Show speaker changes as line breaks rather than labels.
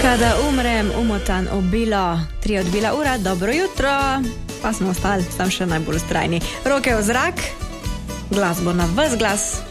Kada umrem, umotan obilo, 3 odbila ura, dobro jutro, pa smo ostali, sem še najbolj vztrajni. Roke v zrak, glasbo na ves glas.